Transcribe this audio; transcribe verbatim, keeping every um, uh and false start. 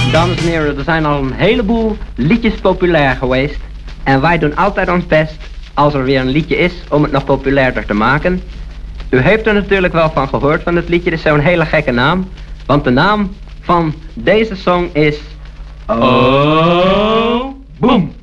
Dames en heren, er zijn al een heleboel liedjes populair geweest. En wij doen altijd ons best, als er weer een liedje is, om het nog populairder te maken. U heeft er natuurlijk wel van gehoord van het liedje, dit is zo'n hele gekke naam. Want de naam van deze song is... Oh, boom!